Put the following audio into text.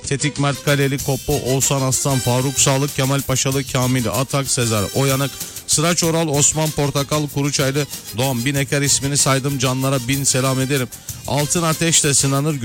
Tetik Mert Kaleli, Koppo, Oğuzhan Aslan, Faruk Sağlık, Kemal Paşalı, Kamil Atak, Sezar Oyanık, Sıraç Oral, Osman Portakal, Kuruçaylı, Doğan Bineker ismini saydım canlara bin selam ederim. Altın ateşle sınanır,